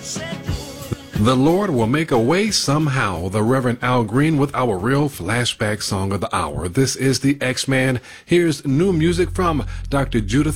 The Lord will make a way somehow. The Reverend Al Green with our real flashback song of the hour. This is the X-Man. Here's new music from Dr. Judith